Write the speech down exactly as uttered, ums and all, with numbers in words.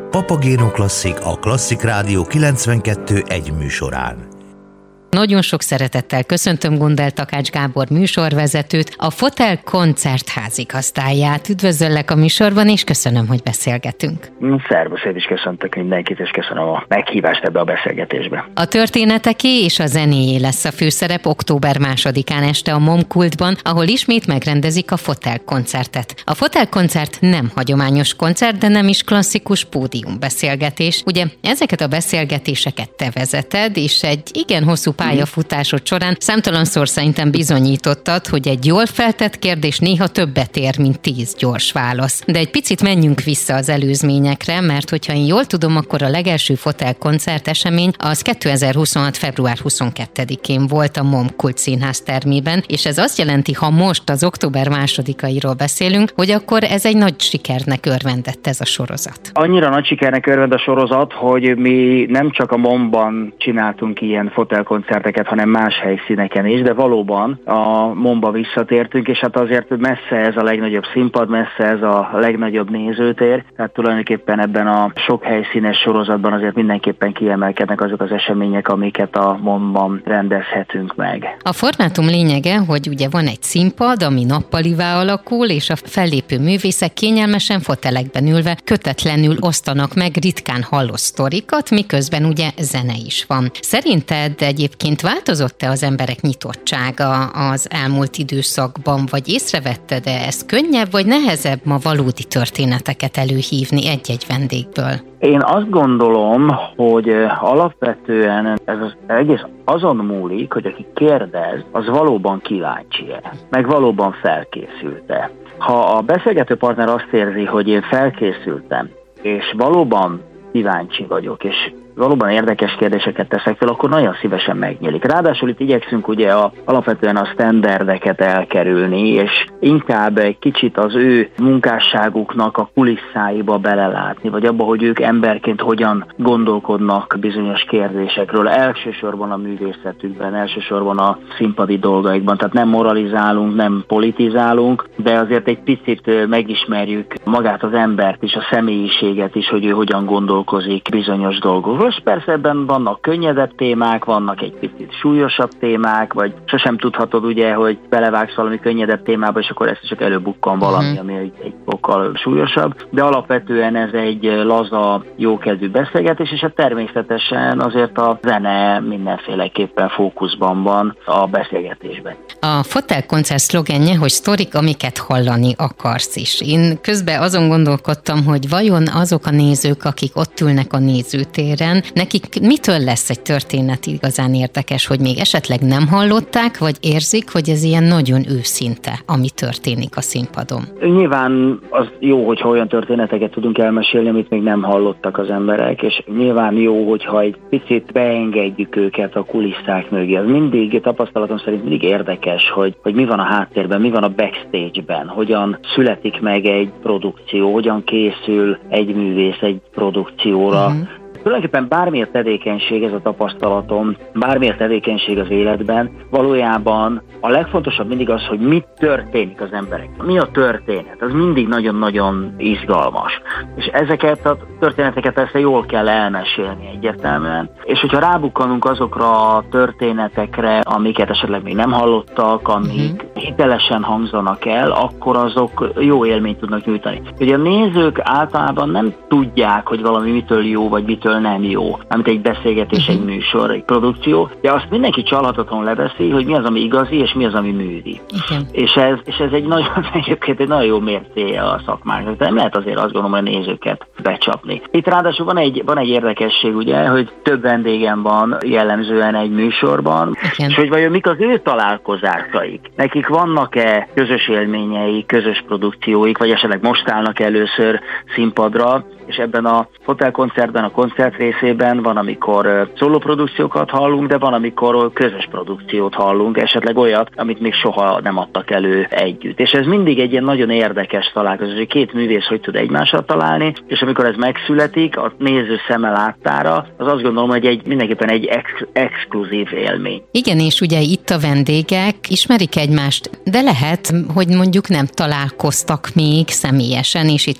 Papagéno Klasszik, a Klasszik Rádió kilencvenkettő egy műsorán. Nagyon sok szeretettel köszöntöm Gundel Takács Gábor műsorvezetőt, a Fotel Koncert házigazdáját. Üdvözöllek a műsorban, és köszönöm, hogy beszélgetünk. Szervusz, én is köszöntök mindenkit, és köszönöm a meghívást ebbe a beszélgetésbe. A történeteké és a zenéjé lesz a főszerep október másodikán este a Momkultban, ahol ismét megrendezik a Fotel Koncertet. A Fotel Koncert nem hagyományos koncert, de nem is klasszikus pódiumbeszélgetés. Ugye ezeket a beszélgetéseket te vezeted, és egy igen hosszú pályafutásod során számtalanszor szerintem bizonyítottad, hogy egy jól feltett kérdés néha többet ér, mint tíz gyors válasz. De egy picit menjünk vissza az előzményekre, mert hogyha én jól tudom, akkor a legelső Fotel Koncert esemény az kétezer-huszonhat. február huszonkettedikén volt a Momkult Színház termében, és ez azt jelenti, ha most az október másodikairól beszélünk, hogy akkor ez egy nagy sikernek örvendett ez a sorozat. Annyira nagy sikernek örvend a sorozat, hogy mi nem csak a Momban csináltunk ilyen Fotel koncerteket, hanem más helyszíneken is, de valóban a Momba visszatértünk, és hát azért messze ez a legnagyobb színpad, messze ez a legnagyobb nézőtér, tehát tulajdonképpen ebben a sok helyszínes sorozatban azért mindenképpen kiemelkednek azok az események, amiket a Momban rendezhetünk meg. A formátum lényege, hogy ugye van egy színpad, ami nappalivá alakul, és a fellépő művészek kényelmesen fotelekben ülve kötetlenül osztanak meg ritkán hallott sztorikat, miközben ugye zene is van. Szerinted egyébként változott-e az emberek nyitottsága az elmúlt időszakban, vagy észrevetted-e ez könnyebb, vagy nehezebb ma valódi történeteket előhívni egy-egy vendégből? Én azt gondolom, hogy alapvetően ez az egész azon múlik, hogy aki kérdez, az valóban kíváncsi-e, meg valóban felkészült-e. Ha a beszélgető partner azt érzi, hogy én felkészültem, és valóban kíváncsi vagyok, és valóban érdekes kérdéseket teszek fel, akkor nagyon szívesen megnyílik. Ráadásul itt igyekszünk ugye a, alapvetően a sztenderdeket elkerülni, és inkább egy kicsit az ő munkásságuknak a kulisszáiba belelátni, vagy abba, hogy ők emberként hogyan gondolkodnak bizonyos kérdésekről, elsősorban a művészetükben, elsősorban a színpadi dolgaikban. Tehát nem moralizálunk, nem politizálunk, de azért egy picit megismerjük magát az embert is, a személyiséget is, hogy ő hogyan gondolkozik bizonyos dolgokról. És persze ebben vannak könnyedebb témák, vannak egy picit súlyosabb témák, vagy sosem tudhatod ugye, hogy belevágsz valami könnyedebb témába, és akkor ezt csak előbukkan valami, ami egy, egy fokkal súlyosabb. De alapvetően ez egy laza, jókedvű beszélgetés, és hát természetesen azért a zene mindenféleképpen fókuszban van a beszélgetésben. A Fotel Koncert szlogenje, hogy sztorik, amiket hallani akarsz is. Én közben azon gondolkodtam, hogy vajon azok a nézők, akik ott ülnek a nézőtéren, nekik mitől lesz egy történet igazán érdekes, hogy még esetleg nem hallották, vagy érzik, hogy ez ilyen nagyon őszinte, ami történik a színpadon? Nyilván az jó, hogyha olyan történeteket tudunk elmesélni, amit még nem hallottak az emberek, és nyilván jó, hogyha egy picit beengedjük őket a kulisszák mögé. Az mindig, tapasztalatom szerint mindig érdekes, hogy, hogy mi van a háttérben, mi van a backstage-ben, hogyan születik meg egy produkció, hogyan készül egy művész egy produkcióra. Uh-huh. Tulajdonképpen bármilyen tevékenység, ez a tapasztalatom, bármilyen tevékenység az életben, valójában a legfontosabb mindig az, hogy mi történik az emberekkel. Mi a történet? Az mindig nagyon-nagyon izgalmas. És ezeket a történeteket persze jól kell elmesélni egyértelműen. És hogyha rábukkanunk azokra a történetekre, amiket esetleg még nem hallottak, amik uh-huh. hitelesen hangzanak el, akkor azok jó élményt tudnak nyújtani. Ugye a nézők általában nem tudják, hogy valami mitől jó, vagy mitől nem jó, amit egy beszélgetés, uh-huh. egy műsor, egy produkció, de azt mindenki csalhatatlanul leveszi, hogy mi az, ami igazi, és mi az, ami művi. Uh-huh. És, ez, és ez egy nagyon, egyébként egy nagyon jó mércéje a szakmának. De nem lehet azért azt gondolom, hogy a nézőket becsapni. Itt ráadásul van egy, van egy érdekesség, ugye, hogy több vendégem van jellemzően egy műsorban, uh-huh. és hogy vajon mik az ő találkozásaik. Nekik vannak-e közös élményeik, közös produkcióik, vagy esetleg most állnak először színpadra, és ebben a Fotel Koncertben, a koncert részében van, amikor szólóprodukciókat hallunk, de van, amikor közös produkciót hallunk, esetleg olyat, amit még soha nem adtak elő együtt. És ez mindig egy ilyen nagyon érdekes találkozás, hogy két művész hogy tud egymással találni, és amikor ez megszületik, a néző szeme láttára, az azt gondolom, hogy egy, mindenképpen egy ex- exkluzív élmény. Igen, és ugye itt a vendégek ismerik egymást, de lehet, hogy mondjuk nem találkoztak még személyesen, és itt